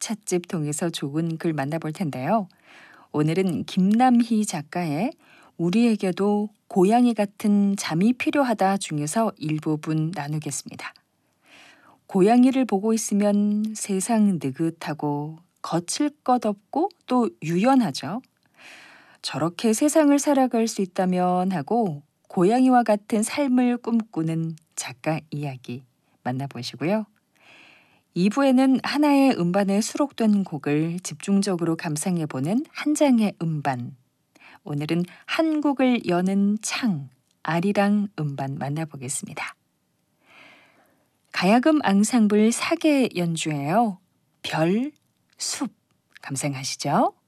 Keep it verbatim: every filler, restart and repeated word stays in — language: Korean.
찻집 통해서 좋은 글 만나볼 텐데요. 오늘은 김남희 작가의 우리에게도 고양이 같은 잠이 필요하다 중에서 일부분 나누겠습니다. 고양이를 보고 있으면 세상 느긋하고 거칠 것 없고 또 유연하죠. 저렇게 세상을 살아갈 수 있다면 하고 고양이와 같은 삶을 꿈꾸는 작가 이야기 만나보시고요. 이 부에는 하나의 음반에 수록된 곡을 집중적으로 감상해보는 한 장의 음반. 오늘은 한국을 여는 창, 아리랑 음반 만나보겠습니다. 가야금 앙상블 사계 연주예요. 별, 숲 감상하시죠.